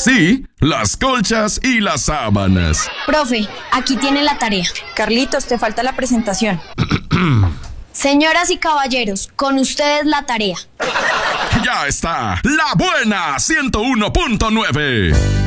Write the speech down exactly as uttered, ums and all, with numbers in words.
así, las colchas y las sábanas. Profe, aquí tiene la tarea. Carlitos, te falta la presentación. Señoras y caballeros, con ustedes la tarea. Ya está, La Buena ciento uno punto nueve.